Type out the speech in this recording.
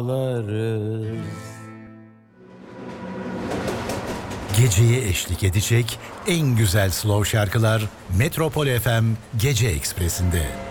Geceye eşlik edecek en güzel slow şarkılar Metropol FM Gece Ekspresi'nde.